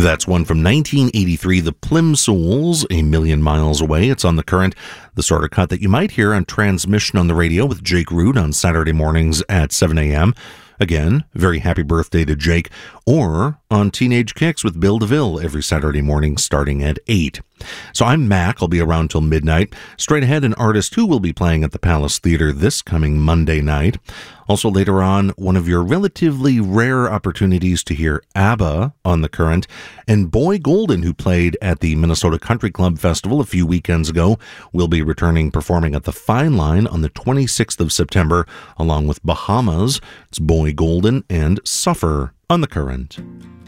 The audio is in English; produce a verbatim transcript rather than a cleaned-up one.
That's one from nineteen eighty-three, the Plimsouls, A Million Miles Away. It's on The Current, the sort of cut that you might hear on Transmission on the Radio with Jake Root on Saturday mornings at seven a.m. Again, very happy birthday to Jake. Or on Teenage Kicks with Bill DeVille every Saturday morning starting at eight. So I'm Mac. I'll be around till midnight. Straight ahead, an artist who will be playing at the Palace Theatre this coming Monday night. Also later on, one of your relatively rare opportunities to hear ABBA on The Current, and Boy Golden, who played at the Minnesota Country Club Festival a few weekends ago, will be returning performing at the Fine Line on the twenty-sixth of September, along with Bahamas. It's Boy Golden and Suffer on The Current.